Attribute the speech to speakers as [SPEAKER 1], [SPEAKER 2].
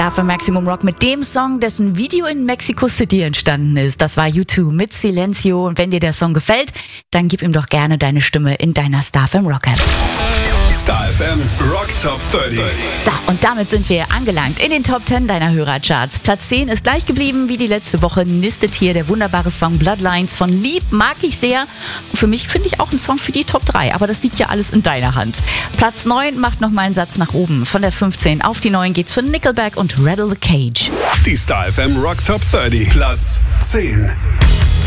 [SPEAKER 1] Dafür Maximum Rock mit dem Song, dessen Video in Mexico City entstanden ist. Das war U2 mit Silencio. Und wenn dir der Song gefällt, dann gib ihm doch gerne deine Stimme in deiner Star FM Rock App.
[SPEAKER 2] Star FM Rock Top 30.
[SPEAKER 1] So, und damit sind wir angelangt in den Top 10 deiner Hörercharts. Platz 10 ist gleich geblieben wie die letzte Woche. Nistet hier der wunderbare Song Bloodlines von Lieb, mag ich sehr. Für mich finde ich auch ein Song für die Top 3, aber das liegt ja alles in deiner Hand. Platz 9 macht nochmal einen Satz nach oben. Von der 15 auf die 9 geht's für Nickelback und Rattle the Cage.
[SPEAKER 2] Die Star FM Rock Top 30. Platz 10.